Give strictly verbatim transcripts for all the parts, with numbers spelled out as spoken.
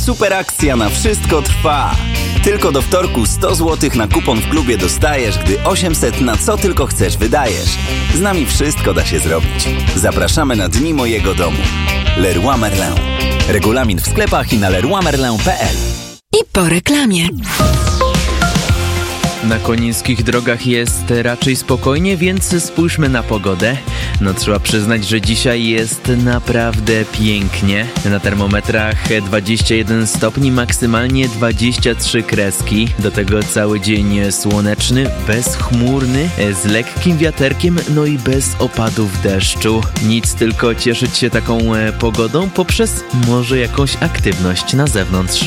Super akcja na wszystko trwa. Tylko do wtorku sto złotych na kupon w klubie dostajesz, gdy osiemset na co tylko chcesz wydajesz. Z nami wszystko da się zrobić. Zapraszamy na Dni Mojego Domu. Leroy Merlin. Regulamin w sklepach i na leroy merlin kropka p l. I po reklamie. Na konińskich drogach jest raczej spokojnie, więc spójrzmy na pogodę. No trzeba przyznać, że dzisiaj jest naprawdę pięknie. Na termometrach dwadzieścia jeden stopni, maksymalnie dwadzieścia trzy kreski. Do tego cały dzień słoneczny, bezchmurny, z lekkim wiaterkiem, no i bez opadów deszczu. Nic, tylko cieszyć się taką pogodą poprzez może jakąś aktywność na zewnątrz.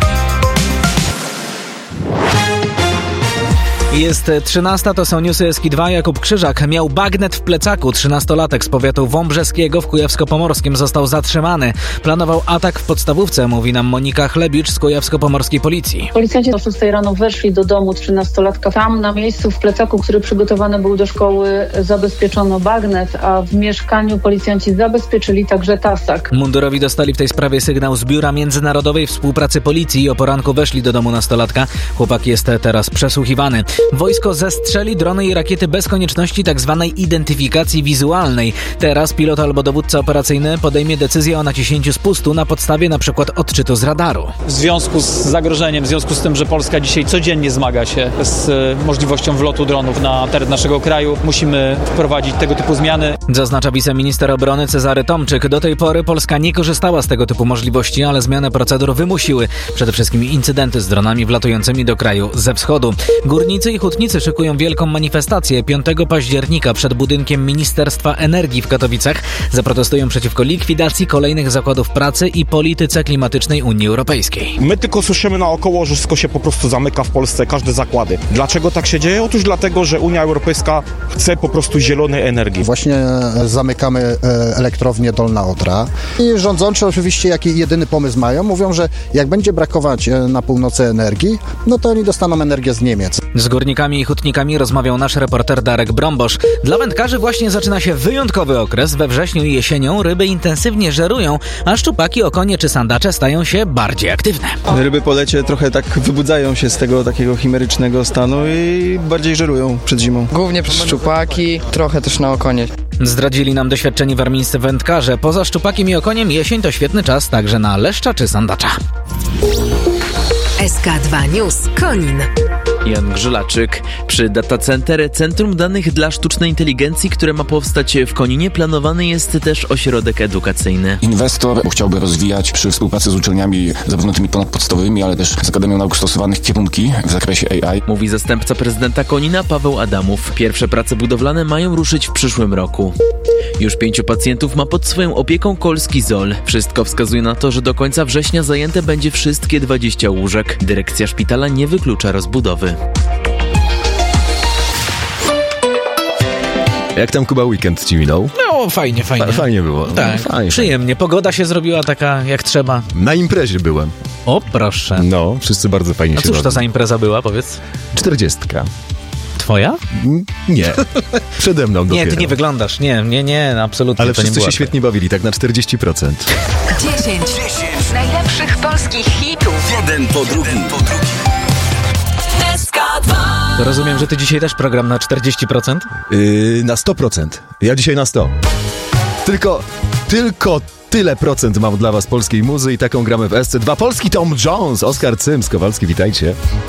Jest trzynasta, to są newsy S K dwa. Jakub Krzyżak miał bagnet w plecaku. Trzynastolatek z powiatu wąbrzeskiego w Kujawsko-Pomorskim został zatrzymany. Planował atak w podstawówce, mówi nam Monika Chlebisz z Kujawsko-Pomorskiej Policji. Policjanci o szóstej rano weszli do domu trzynastolatka. Tam na miejscu w plecaku, który przygotowany był do szkoły, zabezpieczono bagnet, a w mieszkaniu policjanci zabezpieczyli także tasak. Mundurowi dostali w tej sprawie sygnał z Biura Międzynarodowej Współpracy Policji i o poranku weszli do domu nastolatka. Chłopak jest teraz przesłuchiwany. Wojsko zestrzeli drony i rakiety bez konieczności tzw. identyfikacji wizualnej. Teraz pilot albo dowódca operacyjny podejmie decyzję o naciśnięciu spustu na podstawie np. odczytu z radaru. W związku z zagrożeniem, w związku z tym, że Polska dzisiaj codziennie zmaga się z możliwością wlotu dronów na teren naszego kraju, musimy wprowadzić tego typu zmiany. Zaznacza wiceminister obrony Cezary Tomczyk. Do tej pory Polska nie korzystała z tego typu możliwości, ale zmiany procedur wymusiły przede wszystkim incydenty z dronami wlatującymi do kraju ze wschodu. Górnicy i hutnicy szykują wielką manifestację piątego października przed budynkiem Ministerstwa Energii w Katowicach. Zaprotestują przeciwko likwidacji kolejnych zakładów pracy i polityce klimatycznej Unii Europejskiej. My tylko słyszymy naokoło, że wszystko się po prostu zamyka w Polsce, każde zakłady. Dlaczego tak się dzieje? Otóż dlatego, że Unia Europejska chce po prostu zielonej energii. Właśnie zamykamy elektrownię Dolna Odra i rządzący oczywiście jaki jedyny pomysł mają, mówią, że jak będzie brakować na północy energii, no to oni dostaną energię z Niemiec. Z górnikami i hutnikami rozmawiał nasz reporter Darek Brombosz. Dla wędkarzy właśnie zaczyna się wyjątkowy okres. We wrześniu i jesienią ryby intensywnie żerują, a szczupaki, okonie czy sandacze stają się bardziej aktywne. Ryby po lecie trochę tak wybudzają się z tego takiego chimerycznego stanu i bardziej żerują przed zimą. Głównie przez szczupaki, trochę też na okonie. Zdradzili nam doświadczeni warmińscy wędkarze. Poza szczupakiem i okoniem jesień to świetny czas także na leszcza czy sandacza. S K dwa News Konin. Jan Grzylaczyk. Przy Data Center, Centrum Danych dla Sztucznej Inteligencji, które ma powstać w Koninie, planowany jest też ośrodek edukacyjny. Inwestor chciałby rozwijać przy współpracy z uczelniami zarówno tymi ponadpodstawowymi, ale też z Akademią Nauk Stosowanych kierunki w zakresie A I. Mówi zastępca prezydenta Konina Paweł Adamów. Pierwsze prace budowlane mają ruszyć w przyszłym roku. Już pięciu pacjentów ma pod swoją opieką Kolski Zol. Wszystko wskazuje na to, że do końca września zajęte będzie wszystkie dwadzieścia łóżek. Dyrekcja szpitala nie wyklucza rozbudowy. Jak tam, Kuba, weekend ci minął? No, fajnie, fajnie. Fa- fajnie było. Tak, fajnie, przyjemnie. Pogoda się zrobiła taka jak trzeba. Na imprezie byłem. O, proszę. No, wszyscy bardzo fajnie A się cóż bawią. to za impreza była, powiedz? Czterdziestka. Twoja? Nie. Przede mną dopiero. Nie, ty nie wyglądasz. Nie, nie, nie, absolutnie. Ale to nie wszyscy była się świetnie bawili, tak na czterdzieści procent. dziesięć najlepszych polskich hitów. Jeden po drugim. Po drugim. S K dwa. Rozumiem, że ty dzisiaj też program na czterdzieści procent? Yy, na sto procent. Ja dzisiaj na sto. Tylko, tylko tyle procent mam dla was polskiej muzy i taką gramy w S C dwa. Polski Tom Jones, Oskar Cyms, Kowalski, witajcie.